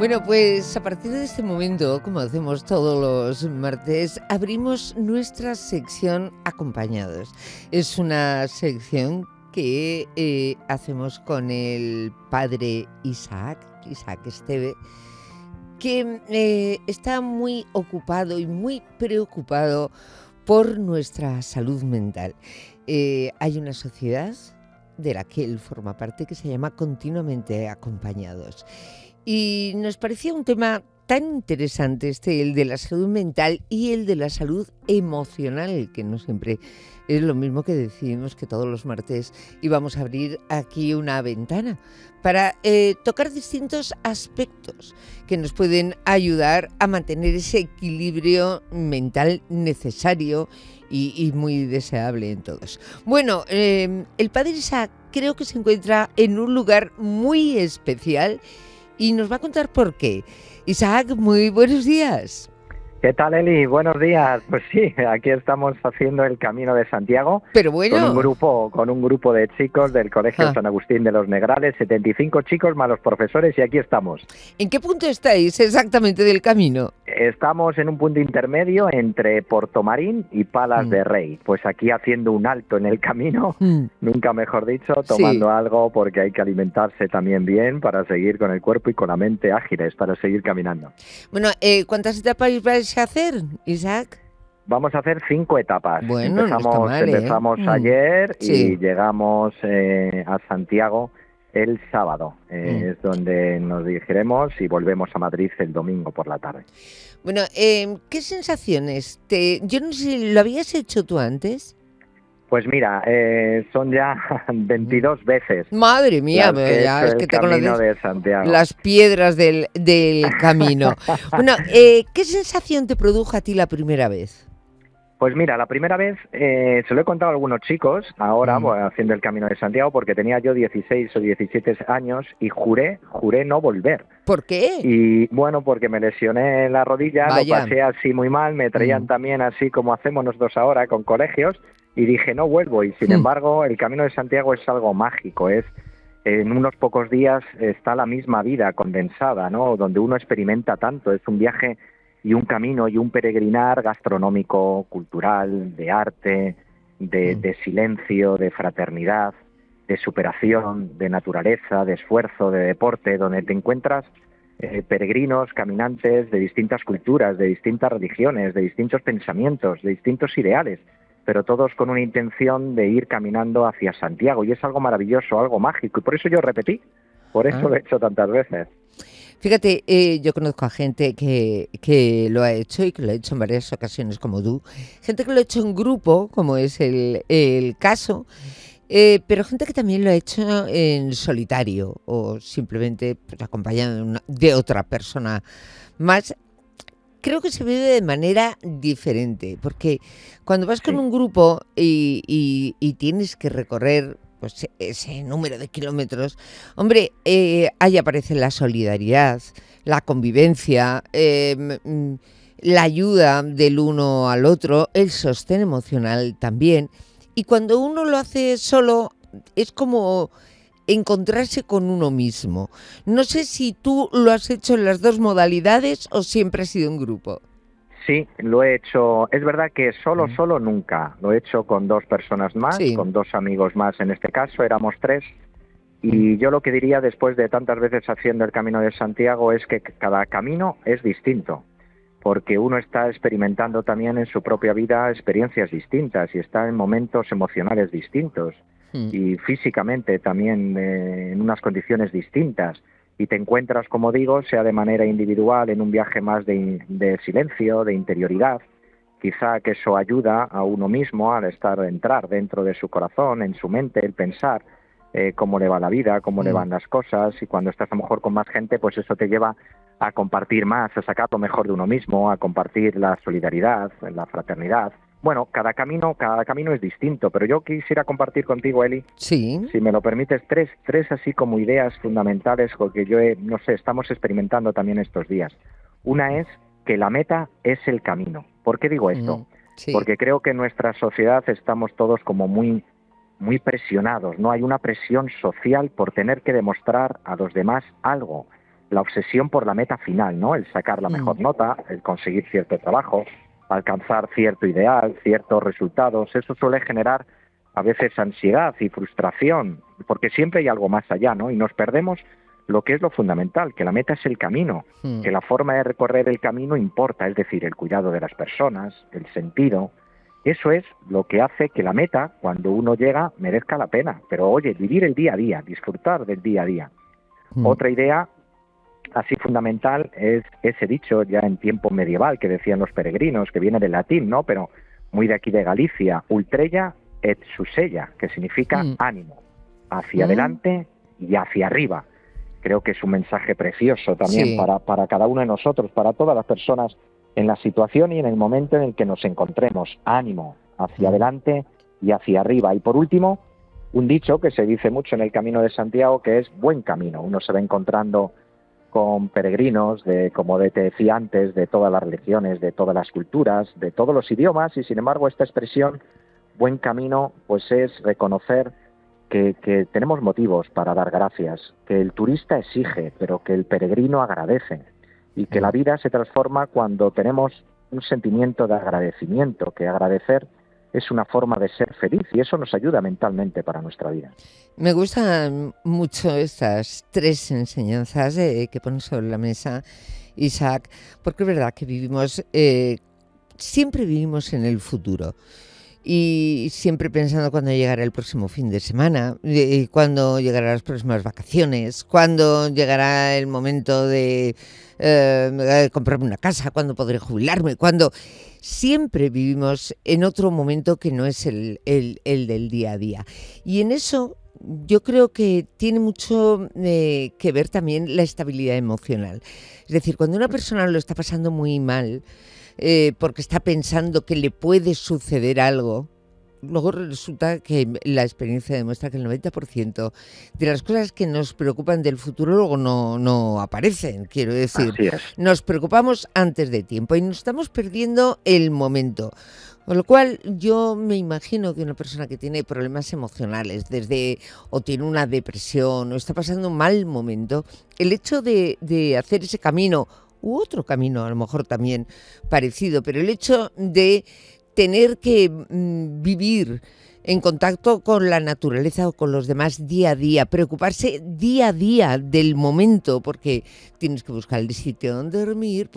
Bueno, pues a partir de este momento, como hacemos todos los martes, abrimos nuestra sección Acompañados. Es una sección que hacemos con el padre Isaac Esteve, que está muy ocupado y muy preocupado por nuestra salud mental. Hay una sociedad de la que él forma parte que se llama Continuamente Acompañados. Y nos parecía un tema tan interesante el de la salud mental y el de la salud emocional, que no siempre es lo mismo que decidimos que todos los martes íbamos a abrir aquí una ventana para tocar distintos aspectos que nos pueden ayudar a mantener ese equilibrio mental necesario y muy deseable en todos. Bueno, el padre Isaac creo que se encuentra en un lugar muy especial y nos va a contar por qué. Isaac, muy buenos días. ¿Qué tal, Eli? Buenos días. Pues sí, aquí estamos haciendo el Camino de Santiago. Pero bueno, con un grupo de chicos del Colegio San Agustín de los Negrales, 75 chicos más los profesores, y aquí estamos. ¿En qué punto estáis exactamente del camino? Estamos en un punto intermedio entre Portomarín y Palas de Rey. Pues aquí haciendo un alto en el camino, nunca mejor dicho, tomando algo, porque hay que alimentarse también bien para seguir con el cuerpo y con la mente ágiles, para seguir caminando. Bueno, ¿cuántas etapas vais a hacer, Isaac? Vamos a hacer 5 etapas. Bueno, empezamos ayer y llegamos a Santiago el sábado. Es donde nos dirigiremos y volvemos a Madrid el domingo por la tarde. Bueno, ¿qué sensaciones? Yo no sé si lo habías hecho tú antes. Pues mira, son ya 22 veces. Madre mía, ya es que te conoces de Santiago. Las piedras del camino. Bueno, ¿qué sensación te produjo a ti la primera vez? Pues mira, la primera vez se lo he contado a algunos chicos ahora haciendo el Camino de Santiago, porque tenía yo 16 o 17 años y juré no volver. ¿Por qué? Y bueno, porque me lesioné la rodilla, lo pasé así muy mal, me traían también así como hacemos nosotros ahora con colegios, y dije no vuelvo. Y sin embargo, el Camino de Santiago es algo mágico, en unos pocos días está la misma vida condensada, ¿no? Donde uno experimenta tanto, es un viaje y un camino y un peregrinar gastronómico, cultural, de arte, de silencio, de fraternidad, de superación, de naturaleza, de esfuerzo, de deporte, donde te encuentras peregrinos, caminantes de distintas culturas, de distintas religiones, de distintos pensamientos, de distintos ideales, pero todos con una intención de ir caminando hacia Santiago. Y es algo maravilloso, algo mágico, y por eso yo repetí, por eso lo he hecho tantas veces. Fíjate, yo conozco a gente que lo ha hecho y que lo ha hecho en varias ocasiones como tú. Gente que lo ha hecho en grupo, como es el caso, pero gente que también lo ha hecho en solitario o simplemente pues, acompañado de otra persona más. Creo que se vive de manera diferente, porque cuando vas con un grupo y tienes que recorrer pues ese número de kilómetros, hombre, ahí aparece la solidaridad, la convivencia, la ayuda del uno al otro, el sostén emocional también. Y cuando uno lo hace solo, es como encontrarse con uno mismo. No sé si tú lo has hecho en las dos modalidades o siempre has sido en grupo. Sí, lo he hecho. Es verdad que solo nunca. Lo he hecho con 2 personas más, con 2 amigos más en este caso, éramos 3. Y yo lo que diría después de tantas veces haciendo el Camino de Santiago es que cada camino es distinto, porque uno está experimentando también en su propia vida experiencias distintas y está en momentos emocionales distintos y físicamente también en unas condiciones distintas. Y te encuentras, como digo, sea de manera individual, en un viaje más de silencio, de interioridad. Quizá que eso ayuda a uno mismo al entrar dentro de su corazón, en su mente, el pensar cómo le va la vida, cómo le van las cosas. Y cuando estás a lo mejor con más gente, pues eso te lleva a compartir más, a sacar lo mejor de uno mismo, a compartir la solidaridad, la fraternidad. Bueno, cada camino es distinto, pero yo quisiera compartir contigo, Eli, si me lo permites, tres así como ideas fundamentales, porque no sé, estamos experimentando también estos días. Una es que la meta es el camino. ¿Por qué digo esto? Porque creo que en nuestra sociedad estamos todos como muy presionados, ¿no? Hay una presión social por tener que demostrar a los demás algo. la obsesión por la meta final, ¿no? El sacar la mejor nota, el conseguir cierto trabajo, alcanzar cierto ideal, ciertos resultados. Eso suele generar a veces ansiedad y frustración, porque siempre hay algo más allá, ¿no? Y nos perdemos lo que es lo fundamental, que la meta es el camino, que la forma de recorrer el camino importa, es decir, el cuidado de las personas, el sentido. Eso es lo que hace que la meta, cuando uno llega, merezca la pena. Pero oye, vivir el día a día, disfrutar del día a día. Otra idea así fundamental es ese dicho ya en tiempo medieval que decían los peregrinos, que viene del latín, ¿no? Pero muy de aquí de Galicia, ultrella et susella, que significa ánimo, hacia adelante y hacia arriba. Creo que es un mensaje precioso también para cada uno de nosotros, para todas las personas en la situación y en el momento en el que nos encontremos. Ánimo, hacia adelante y hacia arriba. Y por último, un dicho que se dice mucho en el Camino de Santiago, que es buen camino. Uno se va encontrando con peregrinos, como te decía antes, de todas las religiones, de todas las culturas, de todos los idiomas, y sin embargo esta expresión, buen camino, pues es reconocer que tenemos motivos para dar gracias, que el turista exige, pero que el peregrino agradece, y que la vida se transforma cuando tenemos un sentimiento de agradecimiento, que agradecer es una forma de ser feliz, y eso nos ayuda mentalmente para nuestra vida. Me gustan mucho estas tres enseñanzas que pones sobre la mesa, Isaac, porque es verdad que siempre vivimos en el futuro. Y siempre pensando cuándo llegará el próximo fin de semana, cuándo llegarán las próximas vacaciones, cuándo llegará el momento de comprarme una casa, cuándo podré jubilarme, cuándo... Siempre vivimos en otro momento que no es el del día a día. Y en eso yo creo que tiene mucho que ver también la estabilidad emocional. Es decir, cuando una persona lo está pasando muy mal, porque está pensando que le puede suceder algo, luego resulta que la experiencia demuestra que el 90% de las cosas que nos preocupan del futuro luego no aparecen. Quiero decir, nos preocupamos antes de tiempo y nos estamos perdiendo el momento. Con lo cual, yo me imagino que una persona que tiene problemas emocionales, o tiene una depresión, o está pasando un mal momento, el hecho de hacer ese camino, u otro camino a lo mejor también parecido, pero el hecho de tener que vivir en contacto con la naturaleza o con los demás día a día, preocuparse día a día del momento, porque tienes que buscar el sitio donde dormir,